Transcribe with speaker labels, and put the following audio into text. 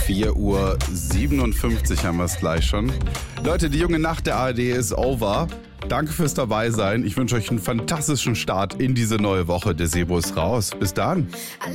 Speaker 1: 4:57 Uhr haben wir es gleich schon. Leute, die junge Nacht der ARD ist over. Danke fürs Dabeisein. Ich wünsche euch einen fantastischen Start in diese neue Woche. Der Sebo ist raus. Bis dann.